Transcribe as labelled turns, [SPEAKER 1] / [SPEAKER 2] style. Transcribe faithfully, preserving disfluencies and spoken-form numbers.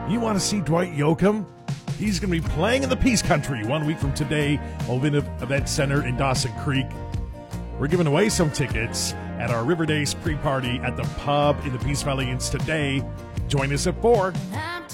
[SPEAKER 1] You want to see Dwight Yoakam? He's going to be playing in the Peace Country one week from today, Ovina Event Center in Dawson Creek. We're giving away some tickets at our River Days pre-party at the pub in the Peace Valley Inns today. Join us at four.